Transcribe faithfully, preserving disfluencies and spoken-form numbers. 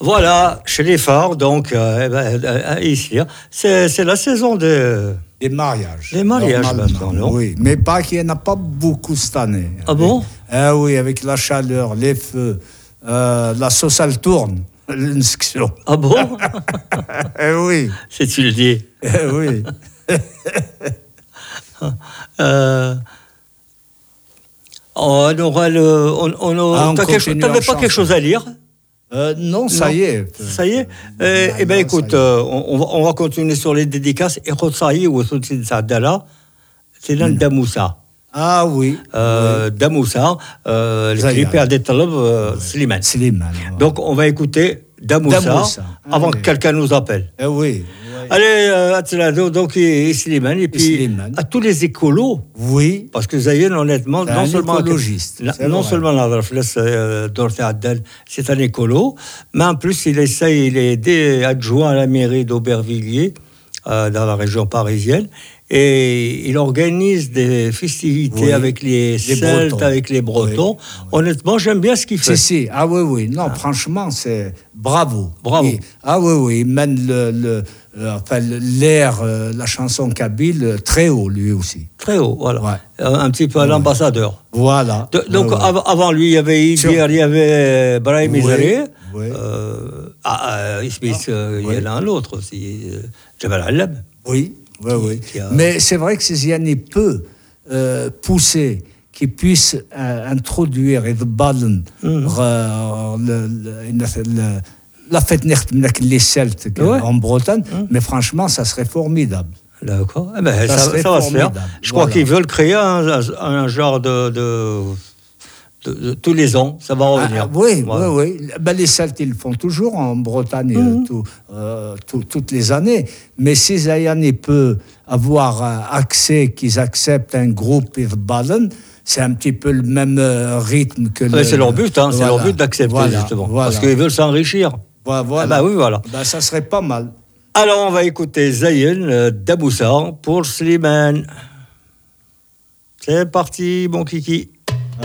Voilà, chez les phares, donc, euh, ben, euh, ici, hein, c'est, c'est la saison des... Les mariages. Les mariages, maintenant, non ? Oui, mais pas qu'il n'y en a pas beaucoup cette année. Ah bon ? Ah oui, avec la chaleur, les feux, euh, la sauce, elle tourne, l'inscription. Ah bon ? Eh oui. Si tu le dis. Eh oui. euh... On aura le... On, on aura... Ah, on T'as quelque... T'avais pas quelque chose à lire ? Euh, non, ça non. y est. Ça y est. Euh, eh bien, écoute, euh, on, va, on va continuer sur les dédicaces. Et ça y est, ou c'est dans Damoussa. Ah oui. Euh, oui. Damoussa, euh, le clip à des talibs, euh, Slimane. Slimane. Ouais. Donc, on va écouter Damoussa, Damoussa. avant ah, que oui. quelqu'un nous appelle. Eh oui. Allez, euh, donc, et Slimane, et puis Slimane. À tous les écolos. Oui. Parce que Zayen, honnêtement, non seulement, écologiste, la, non seulement la Rafles euh, Dorothy Addel, c'est un écolo, mais en plus, il essaye, il est adjoint à la mairie d'Aubervilliers, euh, dans la région parisienne, et il organise des festivités oui. avec les, les Celtes, Bretons. avec les Bretons. Oui. Honnêtement, j'aime bien ce qu'il fait. Si, si. Ah oui, oui. Non, ah. franchement, c'est bravo. Bravo. Et, ah oui, oui. Il mène le... le Euh, enfin, l'air, euh, la chanson kabyle, euh, très haut, lui aussi. Très haut, voilà. Ouais. Euh, un petit peu à ouais. l'ambassadeur. Voilà. De, donc, ouais, ouais. Av- avant lui, il y avait Idir, il y avait Brahim Izari. Oui. Euh, ah, euh, Smith, ah, euh, il y en a un autre aussi, euh, Jabal Alab. Oui, oui, oui. A... Mais c'est vrai que Ziani peut euh, pousser, qui puisse euh, introduire et ballen le. La fête avec les Celtes ouais. en Bretagne, mmh. mais franchement, ça serait formidable. D'accord. Eh ben, ça, ça, ça va se faire. Je voilà. crois qu'ils veulent créer un, un, un genre de, de, de, de... Tous les ans, ça va revenir. Ah, oui, voilà. oui, oui. Ben, les Celtes, ils le font toujours en Bretagne, mmh. tout, euh, tout, toutes les années. Mais si Zayani peut avoir accès, qu'ils acceptent un groupe et ballen, c'est un petit peu le même rythme que ouais, le... C'est leur but, hein, voilà. c'est leur but d'accepter, voilà. justement. Voilà. Parce qu'ils veulent s'enrichir. Voilà. voilà. Ah bah oui, voilà. Bah, ça serait pas mal. Alors, on va écouter Zayen euh, Damoussa pour Slimane. C'est parti, mon kiki.